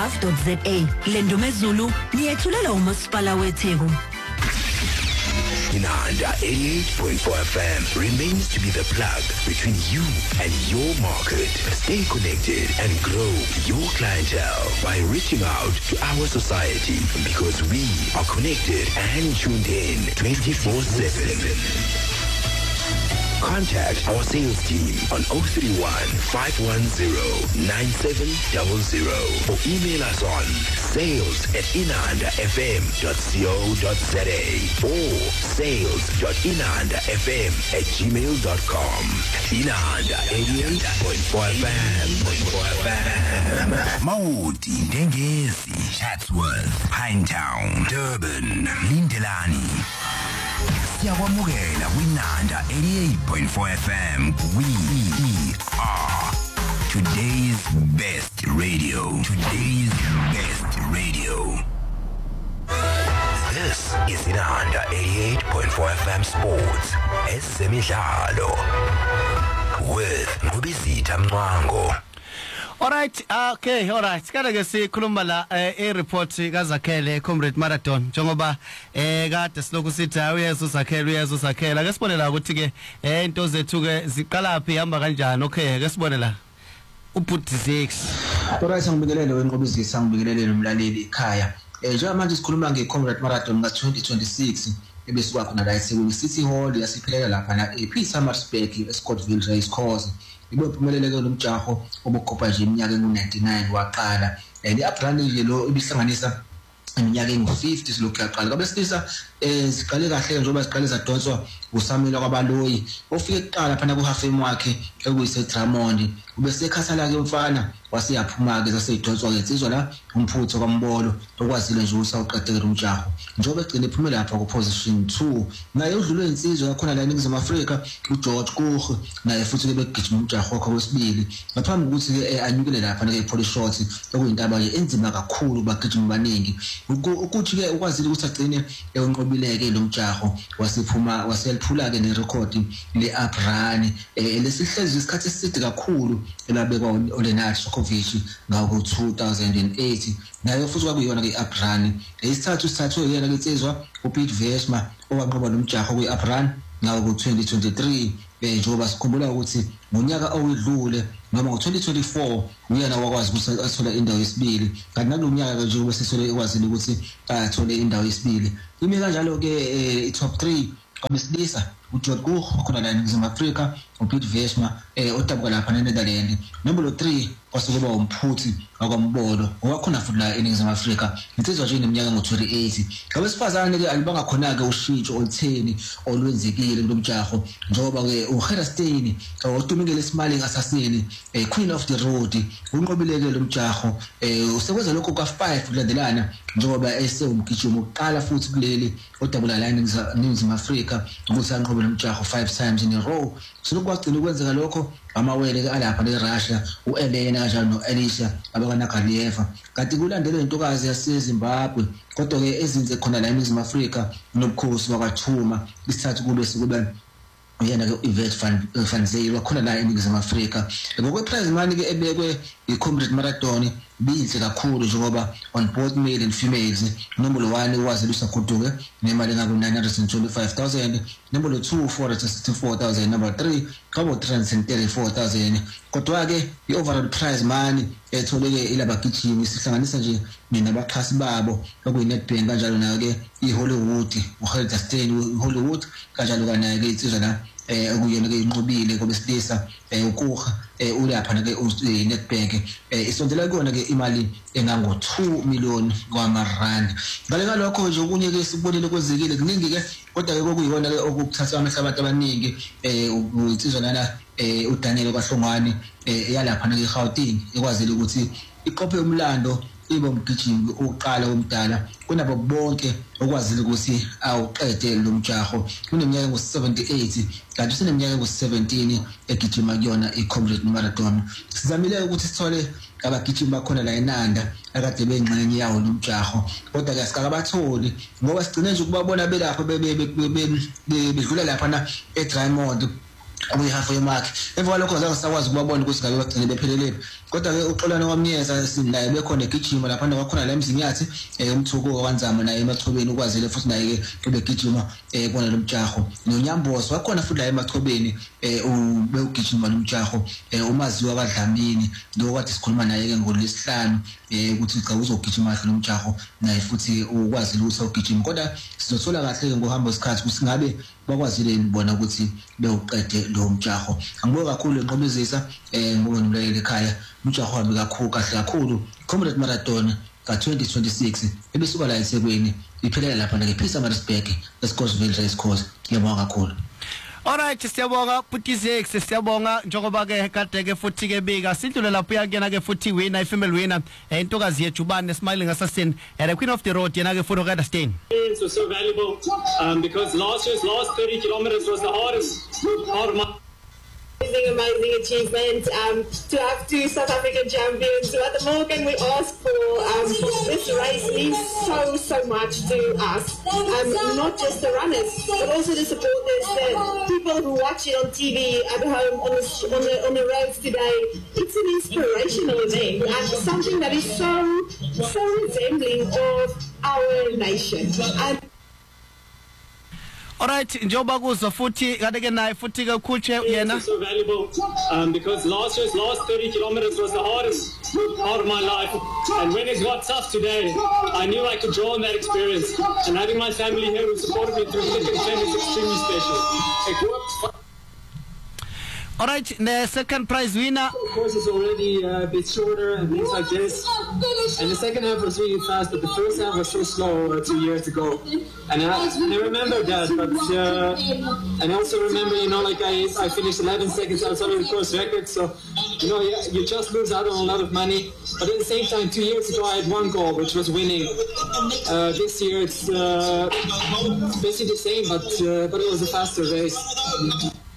.gov.za. Lendumezulu niyethulela umasipala weTheku. Inanda 88.4 FM remains to be the plug between you and your market. Stay connected and grow your clientele by reaching out to our society, because we are connected and tuned in 24/7. Contact our sales team on 031 510 9700 or email us on sales@inandafm.co.za or sales.inandafm@gmail.com. Inanda 88.4 FM. Maudi, Dengezi, Chatsworth, Pinetown, Durban, Lindelani. Siyawamukela kwinanda 88.4 FM. We are today's best radio. Today's best radio. This is Inanda 88.4 FM Sports. Ezemidlalo with Ngubizitha Mncwango. Alright, okay, alright. Sikade ke sikhuluma la report kaZakhele Comrade Marathon njengoba kade siloku sithi uyezuzakhela ake sibone la ukuthi ke into zethu ke ziqala phi hamba kanjani. Okay, ake sibone la uPuti 6. Alright, ngibingelele wenqobizisa, ngibingelele nomlaleli ekhaya. Njengoba manje sikhuluma ngeComrade Marathon ka2026 ebesukwa khona la eSeweni City Hall yasiphelela lapha na ePietermaritzburg eScottsville Race Course. Ibophumelele ke lo mjaho obukhopha nje iminyaka engu99 waqala. Le-Abraham nje lo ibihlanganisa iminyaka engu50 silokhu yaqala. Kabesilisa siqale kahle njengoba siqale zadonswa uSamuel kwaBaloyi ofike kuqala phana kuhalfway wakhe ekuyise Drummond. Ubese khasala ke umfana wasiyaphuma ke zaseyidonswa ke insizwa la umphutho kaMbolo okwazile nje usawuqedela umjaho. Njengoba egcine iphumela lapha ku position 2. Naye udlule insizwa yakhona la eNingizimu Afrika uGeorge Kuch naye futhi ke begijima umjaho wakhe wesibili. Ngaphambi ukuthi ke anyukele lapha ke Polish shot okuyintaba ke enzima kakhulu bagijima abaningi. Ukuthi ke ukwazile ukuthi agcine unqobileke lo mjaho wasiphuma waseliphula ke nerecord le-Abraham lesihlezi isikhathi eside kakhulu elabekwa uLeonard Sokovic ngawo 2008. Nayo futhi kwakuyona ke Abraham isithathu yena ke insizwa uPete Vesma owanqoba lo mjaho kwi-Abraham ngawo 2023. Njengoba sikhumbula ukuthi ngonyaka owedlule noma ngo2024 uyena wakwazi ukuthi athola indawo yesibili, kanti nakulonyaka nje obesithole ekwazile ukuthi athole indawo yesibili. Ime kanjalo ke i-top 3 kwabesilisa uGeorge Kuch khona la eNingizimu Afrika, uPete Vesma odabuka lapha eNetherlands. Number 3 kwasukuba umphuthi akwaMbolo owakhona futhi la eNingizimu Afrika. Insizwa nje neminyaka ngo28. Abesifazane ke alibanga khona ke ushintsho olutheni olwenzekile kulo mjaho njengoba ke uHera Steyn oDumingele Smiling Assassin Queen of the Road unqobileke lo mjaho usekwenza lokho ka5 kulandelana njengoba esewumgijimo oqala futhi kuleli odabula la eNingizimu Afrika ukuthi anqobe lo mjaho 5 times in a row. Sokwagcina ukwenzeka lokho amawele ke alapha leRussia uElena kanjalo noElisha abakanaGalieva. Kanti kulandele intokazi yaseZimbabwe kodwa ke ezinze khona la eNingizimu Afrika nobukhosi wakwaThuma isithathu kube sikuba uyena ke Yvette van Zyl wakhona la eNingizimu Afrika. Ngokweprize money ke ebekwe iComrade Marathon bize kakhulu njengoba on both male and females. Number 1 wazile usakuduke nemali ngabe 925,000, number 2 464,000, number 3 kabo 334,000. Kodwa ke i-overall prize money etholeke ilabagijimi sihlanganisa nje nabaxhasi babo okuyiNetbank kanjalo nayo ke iHollywood uHelder Steyn uHollywood kanjalo kana ke insizwa la okuyena ke inqobile kobesilisa ukuha ulapha ke uNetbank isondela kuyona ke imali engango 2 million kwamarandi. Ngale ngalokho nje okunye ke sibonile kwezekile kuningi ke kodwa ke kokuyona ke okuthatha amehlo abantu abaningi insizwa lana uDaniel kwaHlongwane yalapha ke eGauteng ekwazile ukuthi iqophe umlando ibe umgijimi oqala omdala kunabo bonke okwazile ukuthi awuqede lo mjaho. Kuneminyaka ngo78 kanti useneminyaka ngo17 egijima kuyona iComrade Marathon. Sizamile ukuthi sithole abagijimi bakhona la eNanda akade bengxenye yawo lo mjaho kodwa ke sikakabatholi ngoba sigcine nje ukubabona belapha bedlula lapha na eDrymond okuyihafu yemark emva kwalokho zange sakwazi ukubabona ukuthi ngabe bagcine bephelele kodwa ke uXolani wamnyeza sinaye bekhona egijima lapha kwakhona la emzinyathi umthuko wanzama naye emathobeni ukwazile futhi naye ke begijima kona lo mjaho noNyambozo wakhona futhi la emathobeni ubegijima lo mjaho umaziwa abadlamini lokwathi sikhuluma naye ke ngolesihlanu ukuthi cha uzogijima kahle lo mjaho naye futhi ukwazi ukuthi ugijima kodwa sizothola kahle ke ngohamba isikhathi ukuthi ngabe bakwazile nibona ukuthi bewuqede lo mjaho angibonga kakhulu enqobezisa ngibonga nomlaleli ekhaya umjaho wami kakhulu Comrade Marathon ka2026 ebisuka la eThekwini iphelela lapha na ePietermaritzburg eScottsville Race Course ngiyabonga kakhulu. Alright, siyabonga Putizex, siyabonga njengoba ke kade ke futhi ke bika sidlule lapho yakena ke futhi winner female winner intokazi yejubane Smiling Assassin the Queen of the Road yena ke futhi ka Stein. It was so valuable because last year's last 30 kilometers was the hardest part of my amazing achievement to have two South African champions. What more can we ask for? This race means so much to us, not just the runners but also the supporters, the people who watch it on TV at home on the roads today. It's an inspirational event and something that is so resembling of our nation. Alright, njoba kuzo futhi kade ke naye futhi ke Khulche yena. So valuable because last year's last 30 kilometers was the hardest part of my life, and when it got tough today I knew I could draw on that experience, and having my family here who supported me through thick and thin is extremely special. It worked. Alright, the second prize winner. Of course, it's already a bit shorter and things like this. And the second half was really fast, but the first half was so slow 2 years ago. And I remember that, but and I also remember, like I finished 11 seconds outside of the course record, so you just lose out on a lot of money. But at the same time, 2 years ago I had one goal, which was winning. This year it's basically the same, but it was a faster race.